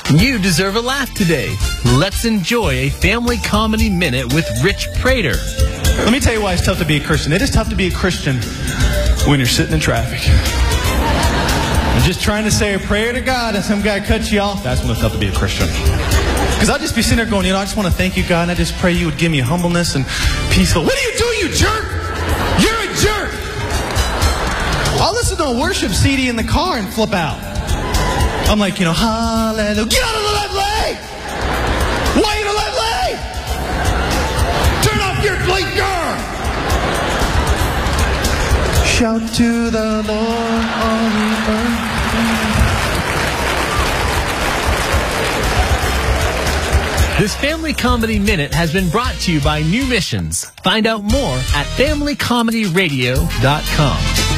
You deserve a laugh today. Let's enjoy a family comedy minute with Rich Prater. Let me tell you why it's tough to be a Christian. It is tough to be a Christian when you're sitting in traffic. You're just trying to say a prayer to God and some guy cuts you off. That's when it's tough to be a Christian. Because I'll just be sitting there going, I just want to thank you, God, and I just pray you would give me humbleness and peaceful. What are you doing, you jerk? You're a jerk. I'll listen to a worship CD in the car and flip out. I'm like, hallelujah. Get out of the left lane! Why are you in the left lane? Turn off your blinker! Shout to the Lord on the earth. This Family Comedy Minute has been brought to you by New Missions. Find out more at FamilyComedyRadio.com.